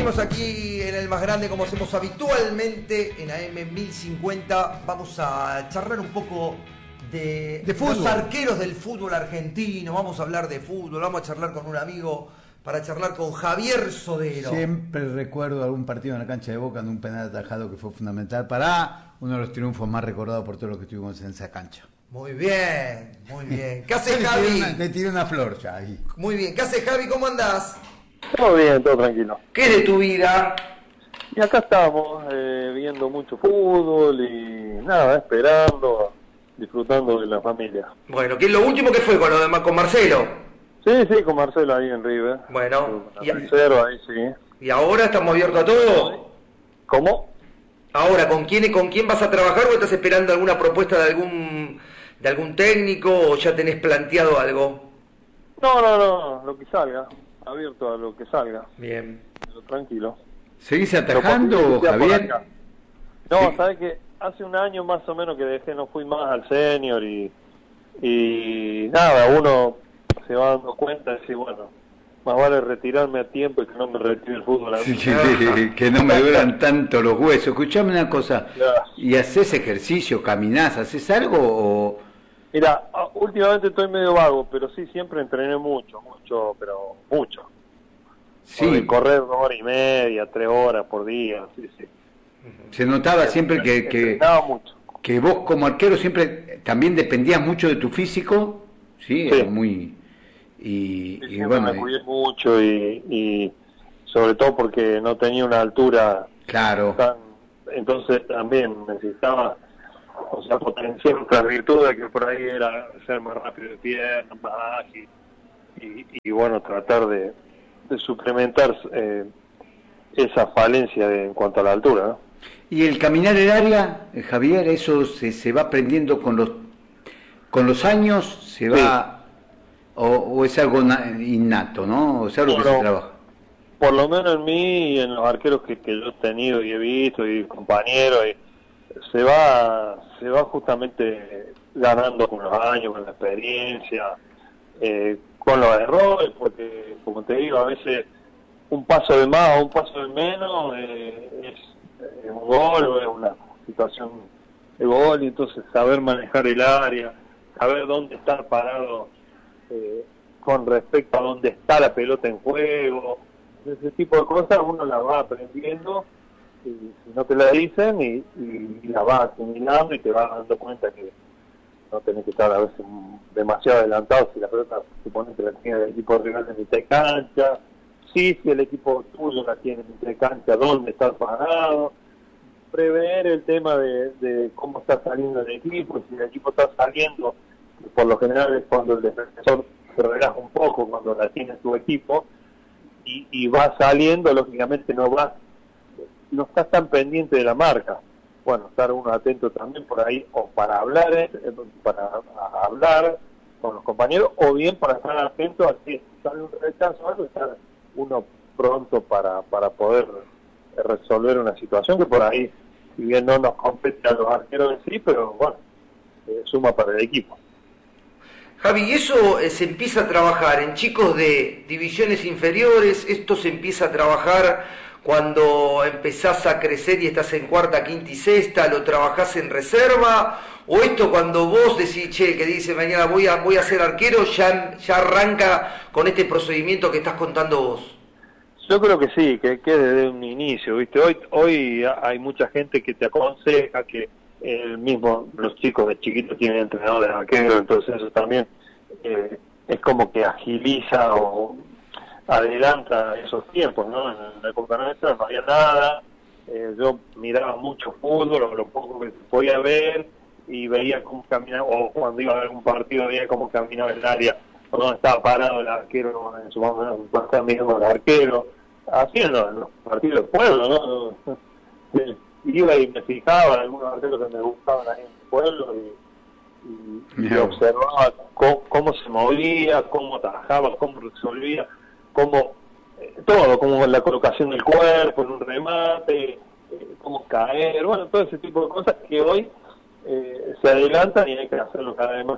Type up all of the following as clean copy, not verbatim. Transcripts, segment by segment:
Seguimos aquí en el Más Grande como hacemos habitualmente en AM 1050. Vamos a charlar un poco de fútbol. Los arqueros del fútbol argentino. Vamos a hablar de fútbol, vamos a charlar con un amigo para charlar con Javier Sodero. Siempre recuerdo algún partido en la cancha de Boca de un penal atajado que fue fundamental para uno de los triunfos más recordados por todo lo que estuvimos en esa cancha. Muy bien, muy bien. ¿Qué haces, Javi? Me tiré una flor ya ahí. Muy bien. ¿Qué haces, Javi? ¿Cómo andás? Todo bien, todo tranquilo. ¿Qué es de tu vida? Y acá estamos viendo mucho fútbol y nada, esperando, disfrutando de la familia. Bueno, ¿qué es lo último que fue con Marcelo? Sí, con Marcelo ahí en River. Bueno, ahí sí. ¿Y ahora estamos abiertos a todo? ¿Cómo? Ahora, ¿con quién vas a trabajar o estás esperando alguna propuesta de algún técnico o ya tenés planteado algo? No, lo que salga. Abierto a lo que salga. Bien. Pero tranquilo. ¿Seguís atajando, Javier? No, sí. Sabes que hace un año más o menos que dejé, no fui más al senior y nada, uno se va dando cuenta y dice, bueno, más vale retirarme a tiempo y que no me retire el fútbol. Sí, que no me duran tanto los huesos. Escuchame una cosa, Ya. ¿y haces ejercicio, caminás, haces algo o...? Mira, últimamente estoy medio vago, pero sí, siempre entrené mucho, pero mucho. Sí. De correr 2 horas y media, 3 horas por día, sí. Se notaba siempre entrenaba mucho. Que vos como arquero siempre también dependías mucho de tu físico, ¿sí? Sí. Era muy... Y bueno, me cuidé mucho y sobre todo porque no tenía una altura claro. Entonces también necesitaba, o sea, potenciar otras virtudes que por ahí era ser más rápido de piernas, más ágil y bueno, tratar de suplementar esa falencia en cuanto a la altura, ¿no? Y el caminar el área, Javier, eso se va aprendiendo con los años, se va... O es algo innato, ¿no? O sea, algo que se trabaja. Por lo menos en mí y en los arqueros que yo he tenido y he visto y compañeros, se va justamente ganando con los años, con la experiencia, con los errores, porque como te digo, a veces un paso de más o un paso de menos es un gol o es una situación de gol, y entonces saber manejar el área, saber dónde estar parado con respecto a dónde está la pelota en juego, ese tipo de cosas uno las va aprendiendo y si no te la dicen y la vas asimilando y te vas dando cuenta que no tenés que estar a veces demasiado adelantado si la pelota supone que la tiene el equipo rival en mitad de cancha, si el equipo tuyo la tiene en mitad de cancha, dónde está parado, prever el tema de cómo está saliendo el equipo, si el equipo está saliendo, por lo general es cuando el defensor se relaja un poco, cuando la tiene su equipo y va saliendo, lógicamente no estás tan pendiente de la marca. Bueno, estar uno atento también por ahí, o para hablar con los compañeros, o bien para estar atento a que sale un rechazo o algo, estar uno pronto para poder resolver una situación que por ahí, si bien no nos compete a los arqueros en sí, pero bueno, suma para el equipo. Javi, ¿y eso se empieza a trabajar en chicos de divisiones inferiores? ¿Esto se empieza a trabajar cuando empezás a crecer y estás en cuarta, quinta y sexta? ¿Lo trabajás en reserva? ¿O esto cuando vos decís, que dice mañana voy a ser arquero, ya arranca con este procedimiento que estás contando vos? Yo creo que sí, que desde un inicio, ¿viste? Hoy hay mucha gente que te aconseja que los chicos de chiquitos tienen entrenadores de arquero, entonces eso también es como que agiliza o adelanta esos tiempos, ¿no? En la época nuestra no había nada, yo miraba mucho fútbol, o lo poco que podía ver, y veía cómo caminaba, o cuando iba a ver un partido veía cómo caminaba el área, o dónde estaba parado el arquero, en su momento estaba mirando al arquero, haciendo los partidos del pueblo, ¿no? Iba y me fijaba en algunos arqueros que me gustaban ahí en el pueblo y observaba cómo se movía, cómo trabajaba, cómo resolvía, cómo la colocación del cuerpo en un remate, cómo caer, bueno, todo ese tipo de cosas que hoy se adelantan y hay que hacerlo cada vez más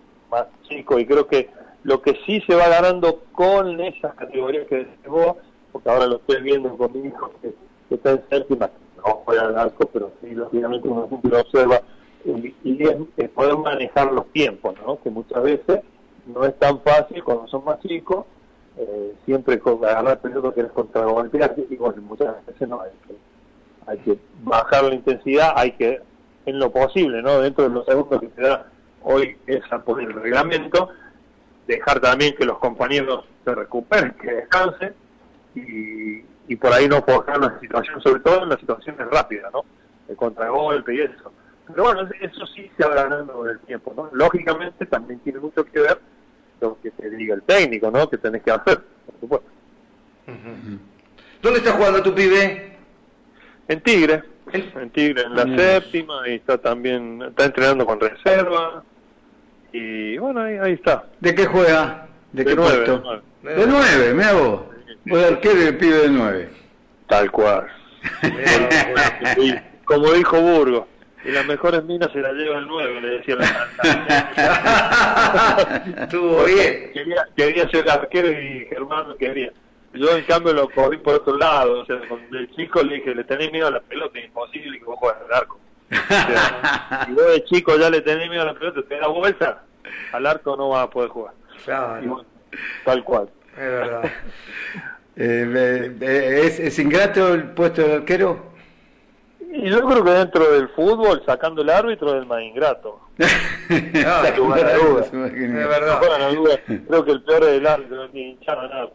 chico, y creo que lo que sí se va ganando con esas categorías que decís vos, porque ahora lo estoy viendo con mi hijo que está en séptima, no juega al arco, pero sí, lógicamente uno siempre lo observa, y es poder manejar los tiempos, ¿no? Que muchas veces no es tan fácil cuando son más chicos, siempre agarrar pelota que eres contragolpear, y bueno, muchas veces no, hay que bajar la intensidad, hay que, en lo posible, ¿no? Dentro de los segundos que te da hoy esa por el reglamento, dejar también que los compañeros se recuperen, que descansen, y por ahí no forjar la situación, sobre todo en las situaciones rápidas, ¿no? El contragolpe y eso. Pero bueno, eso sí se va ganando con el tiempo, ¿no? Lógicamente también tiene mucho que ver lo que te diga el técnico, ¿no? Que tenés que hacer, por supuesto. ¿Dónde está jugando tu pibe? En Tigre, en la séptima, y está entrenando con reserva, y bueno, ahí está. ¿De qué juega? ¿De qué 9, puesto? De 9, mira vos. Voy a arquero y el pibe de 9. Tal cual. Como dijo Burgos, y las mejores minas se las lleva el 9, le decía la Estuvo bien. Quería ser arquero y Germán no quería. Yo en cambio lo corrí por otro lado, o sea, cuando el chico le dije, le tenés miedo a la pelota, es imposible que vos juegues al arco. O sea, si vos de chico ya le tenés miedo a la pelota, te da vuelta, al arco no vas a poder jugar. Claro. Y bueno, tal cual. Es verdad. ¿Es ingrato el puesto de arquero? Y yo creo que dentro del fútbol, sacando el árbitro, es el más ingrato. Es verdad. Creo que el peor es el árbitro, ni hinchada nada,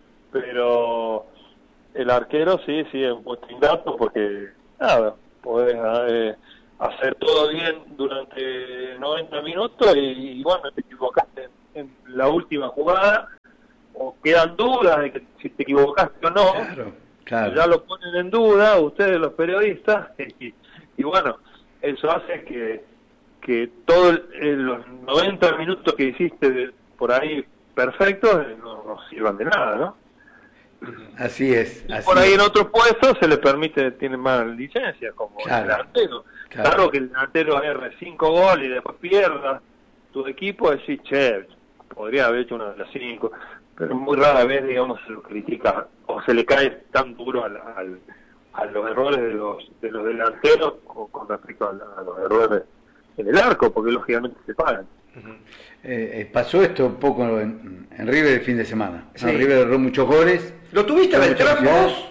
pero el arquero sí es un puesto ingrato porque, nada, podés hacer todo bien durante 90 minutos y bueno, te equivocaste en la última jugada, o quedan dudas de que si te equivocaste o no. Claro. Ya lo ponen en duda ustedes los periodistas y bueno, eso hace que todos los 90 minutos que hiciste por ahí perfectos no sirvan de nada, ¿no? Así es. Por ahí en otros puestos se les permite, tienen más licencias, como el delantero. Claro que el delantero erre 5 goles y después pierda tu equipo, decís, che, podría haber hecho una de las 5, pero muy rara vez, digamos, se lo critica o se le cae tan duro a los errores de los delanteros con respecto a los errores en el arco, porque lógicamente se pagan. Pasó esto un poco en River el fin de semana. Sí. River erró muchos goles. ¿Lo tuviste a Beltrán vos?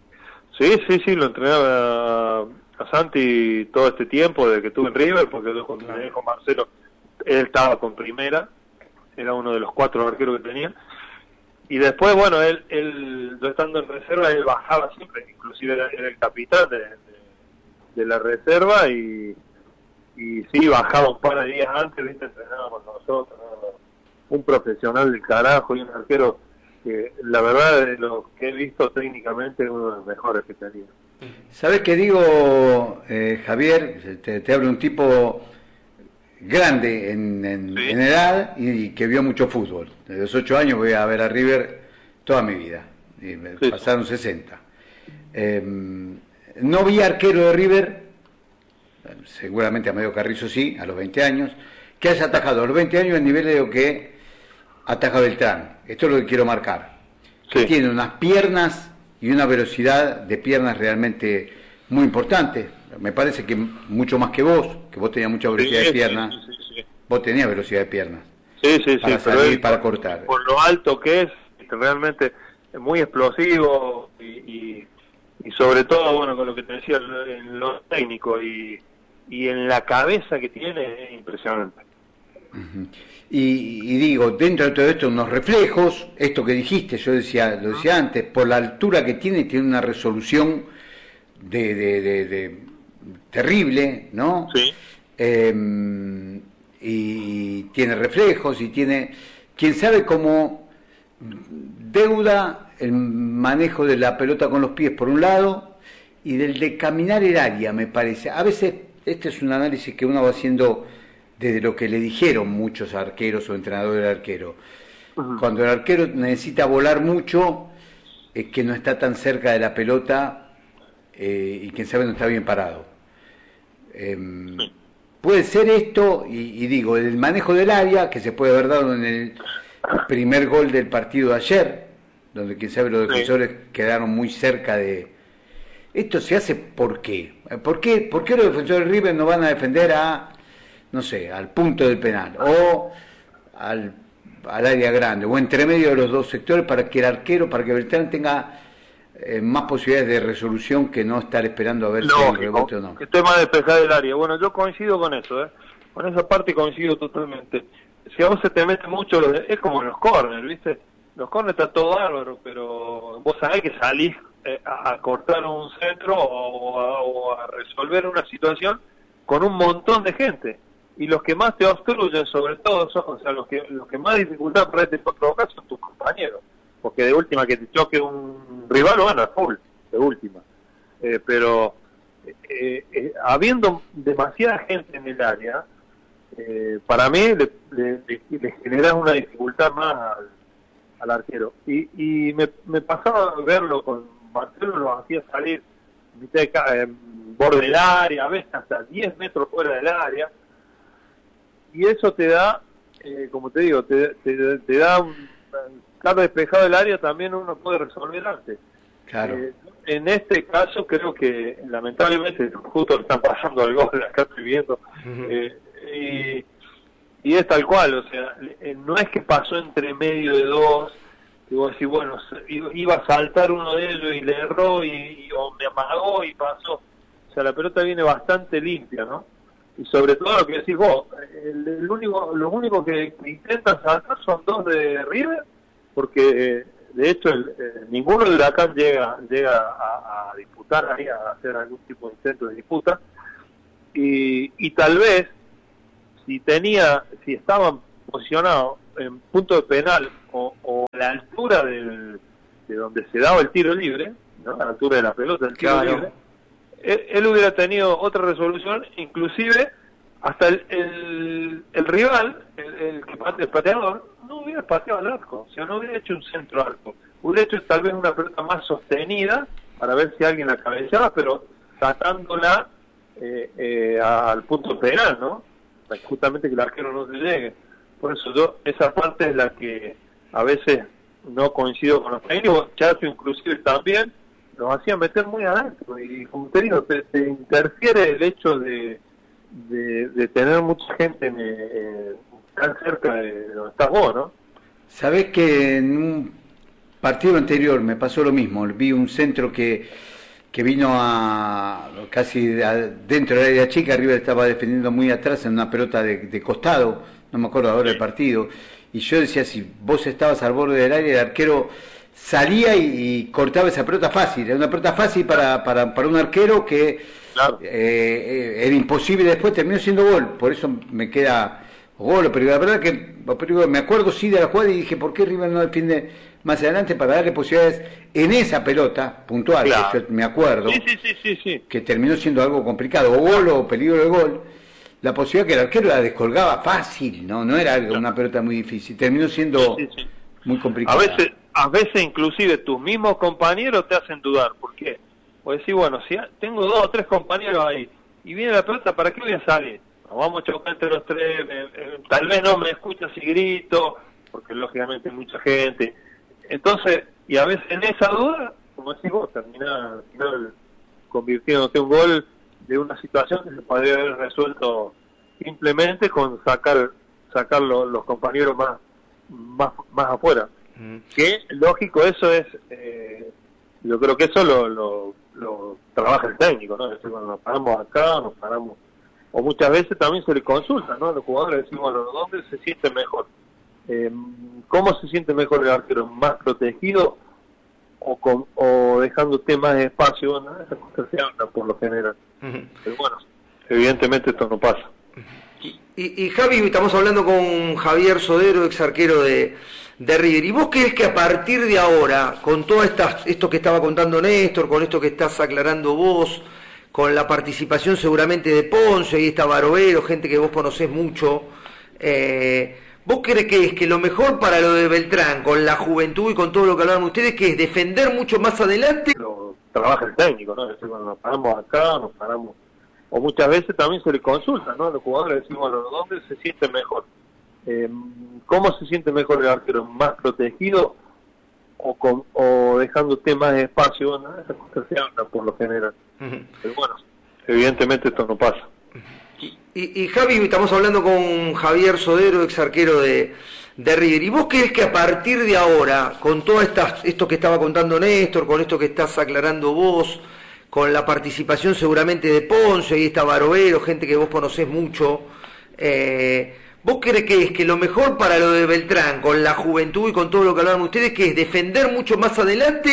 Sí, lo entrenaba a Santi todo este tiempo desde que estuve en River, porque yo cuando me dejó Marcelo, él estaba con primera, era uno de los 4 arqueros que tenía. Y después, bueno, él yo estando en reserva, él bajaba siempre, inclusive era el capitán de la reserva y sí, bajaba un par de días antes, viste, entrenaba con nosotros, ¿no? Un profesional del carajo y un arquero que la verdad de lo que he visto técnicamente es uno de los mejores que he tenido. ¿Sabés qué digo, Javier? Te hablo un tipo grande en edad y que vio mucho fútbol. Desde los 8 años voy a ver a River toda mi vida. Y me pasaron 60. No vi arquero de River, seguramente a Medio Carrizo sí, a los 20 años, que haya atajado a los 20 años el nivel de lo que ataja Beltrán. Esto es lo que quiero marcar. Que tiene unas piernas y una velocidad de piernas realmente muy importante. Me parece que mucho más que vos tenías mucha velocidad de piernas. Sí. Vos tenías velocidad de piernas. Para salir, para cortar. Por lo alto que es, realmente es muy explosivo y sobre todo, bueno, con lo que te decía, en lo técnico y en la cabeza que tiene es impresionante. Uh-huh. Y digo, dentro de todo esto, unos reflejos, esto que dijiste, yo lo decía antes, por la altura que tiene una resolución de terrible, ¿no? Sí. Y tiene reflejos y tiene, quién sabe cómo deuda el manejo de la pelota con los pies por un lado y del de caminar el área, me parece. A veces este es un análisis que uno va haciendo desde lo que le dijeron muchos arqueros o entrenadores del arquero. Uh-huh. Cuando el arquero necesita volar mucho, es que no está tan cerca de la pelota y quién sabe no está bien parado. Puede ser esto, y digo, el manejo del área, que se puede haber dado en el primer gol del partido de ayer, donde quién sabe los defensores quedaron muy cerca de... ¿Esto se hace por qué? ¿Por qué los defensores de River no van a defender no sé, al punto del penal o al área grande o entre medio de los dos sectores para que el arquero, para que Beltrán tenga más posibilidades de resolución que no estar esperando a ver si hay rebote o no? El tema de despejar el área. Bueno, yo coincido con eso, con esa parte coincido totalmente. Si a vos se te mete mucho, es como en los córneres, ¿viste? Los córneres está todo bárbaro, pero vos sabés que salís a cortar un centro o a resolver una situación con un montón de gente. Y los que más te obstruyen, sobre todo, son, los que más dificultad para este provocar son tus compañeros. Porque de última que te choque un rival, bueno, es full, de última. Pero habiendo demasiada gente en el área, para mí le generas una dificultad más al arquero. Y me pasaba verlo con Marcelo, lo hacía salir borde del área, a veces hasta 10 metros fuera del área. Y eso te da, como te digo, te da estar despejado el área, también uno puede resolver antes. Claro. En este caso creo que lamentablemente justo le están pasando al gol, acá estoy viendo, y es tal cual, o sea, no es que pasó entre medio de dos, y vos decís, bueno, iba a saltar uno de ellos y le erró o me amagó y pasó. O sea, la pelota viene bastante limpia, ¿no? Y sobre todo lo que decís vos, los únicos que intentan saltar son dos de River, porque de hecho ninguno de Huracán llega a disputar ahí, a hacer algún tipo de intento de disputa, y tal vez si estaban posicionados en punto de penal o a la altura de donde se daba el tiro libre, ¿no? A la altura de la pelota del tiro libre, él hubiera tenido otra resolución, inclusive hasta el rival, el pateador, no hubiera pateado al arco, o sea, no hubiera hecho un centro arco, hubiera hecho tal vez una pelota más sostenida para ver si alguien la cabeceaba, pero sacándola al punto penal, ¿no? Justamente que el arquero no se llegue. Por eso esa parte es la que a veces no coincido con los técnicos. Chacho inclusive también los hacía meter muy adentro, y como te digo, te interfiere el hecho de tener mucha gente tan cerca de donde estás vos, ¿no? Sabés que en un partido anterior me pasó lo mismo. Vi un centro que vino casi dentro del área chica. River estaba defendiendo muy atrás en una pelota de costado, no me acuerdo ahora del partido, y yo decía, si vos estabas al borde del área, el arquero salía y cortaba esa pelota fácil. Era una pelota fácil para un arquero que claro. Era imposible, después terminó siendo gol. Por eso me queda gol, pero la verdad que me acuerdo sí de la jugada y dije, ¿por qué River no defiende más adelante para darle posibilidades en esa pelota puntual? Claro. Que yo me acuerdo sí. Que terminó siendo algo complicado, o gol o peligro de gol. La posibilidad que el arquero la descolgaba fácil, no era algo, una pelota muy difícil, terminó siendo muy complicado. A veces inclusive tus mismos compañeros te hacen dudar. ¿Por qué? O decir, bueno, si tengo 2 o 3 compañeros ahí y viene la pelota, ¿para qué voy a salir? Nos vamos a chocar entre los 3, tal vez no me escuchas si grito, porque lógicamente hay mucha gente. Entonces, y a veces en esa duda, como decís vos, terminás convirtiéndote un gol de una situación que se podría haber resuelto simplemente con sacar los compañeros más afuera. Que lógico, eso es yo creo que eso lo trabaja el técnico, ¿no? Es decir, cuando nos paramos acá, nos paramos, o muchas veces también se le consulta, ¿no? A los jugadores decimos, bueno, ¿dónde se siente mejor? ¿Cómo se siente mejor el arquero? ¿Más protegido o dejándote más de espacio? Bueno, esas cosas se hablan por lo general. Pero bueno, evidentemente esto no pasa. Y Javi, estamos hablando con Javier Sodero, ex arquero de River. ¿Y vos crees que a partir de ahora, con todo esto que estaba contando Néstor, con esto que estás aclarando vos, con la participación seguramente de Ponce, ahí está Barovero, gente que vos conocés mucho, ¿vos crees que lo mejor para lo de Beltrán, con la juventud y con todo lo que hablaban ustedes, que es defender mucho más adelante? Lo trabaja el técnico, ¿no? Es decir, cuando nos paramos acá, nos paramos, o muchas veces también se le consulta, ¿no? A los jugadores decimos, bueno, ¿dónde se siente mejor? ¿Cómo se siente mejor el arquero? ¿Más protegido o dejándote más espacio, bueno, esas cosas se hablan por lo general. Pero bueno, evidentemente esto no pasa. Y Javi, estamos hablando con Javier Sodero, ex arquero de River. ¿Y vos crees que a partir de ahora, con todo esto que estaba contando Néstor, con esto que estás aclarando vos, con la participación seguramente de Ponce, ahí está Barovero, gente que vos conocés mucho, ¿vos crees que lo mejor para lo de Beltrán, con la juventud y con todo lo que hablaban ustedes, que es defender mucho más adelante